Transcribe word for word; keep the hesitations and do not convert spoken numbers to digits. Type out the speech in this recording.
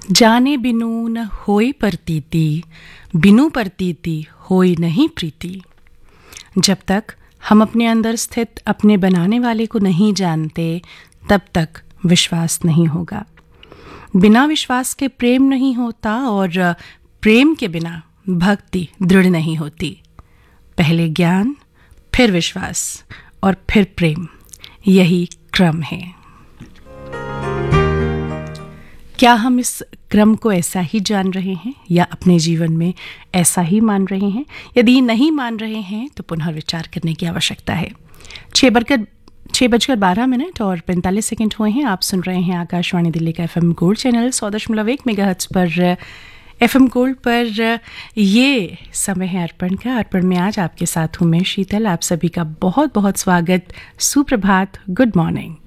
जाने बिनु न होई प्रतीति, बिनु प्रतीति होई नहीं प्रीति। जब तक हम अपने अंदर स्थित अपने बनाने वाले को नहीं जानते, तब तक विश्वास नहीं होगा। बिना विश्वास के प्रेम नहीं होता और प्रेम के बिना भक्ति दृढ़ नहीं होती। पहले ज्ञान, फिर विश्वास और फिर प्रेम, यही क्रम है। क्या हम इस क्रम को ऐसा ही जान रहे हैं या अपने जीवन में ऐसा ही मान रहे हैं? यदि नहीं मान रहे हैं तो पुनर्विचार करने की आवश्यकता है। छः बजकर छः बजकर बारह मिनट और पैंतालीस सेकंड हुए हैं। आप सुन रहे हैं आकाशवाणी दिल्ली का एफएम गोल्ड चैनल सौ दशमलव एक मेगाहर्ट्ज पर। एफएम गोल्ड पर ये समय है अर्पण का। अर्पण में आज आपके साथ हूँ मैं शीतल। आप सभी का बहुत बहुत स्वागत। सुप्रभात, गुड मॉर्निंग।